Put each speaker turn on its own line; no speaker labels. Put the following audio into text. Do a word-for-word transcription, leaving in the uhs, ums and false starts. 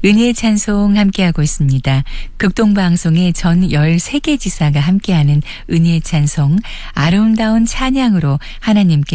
은혜의 찬송 함께하고 있습니다. 극동방송의 전 열세 개 지사가 함께하는 은혜의 찬송, 아름다운 찬양으로 하나님께